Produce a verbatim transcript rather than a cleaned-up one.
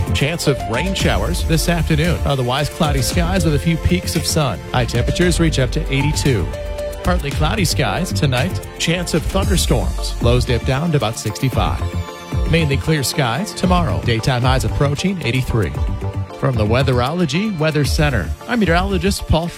Chance of rain showers this afternoon. Otherwise, cloudy skies with a few peaks of sun. High temperatures reach up to eighty-two. Partly cloudy skies tonight. Chance of thunderstorms. Lows dip down to about sixty-five. Mainly clear skies tomorrow. Daytime highs approaching eighty-three. From the Weatherology Weather Center, I'm meteorologist Paul Schreiber.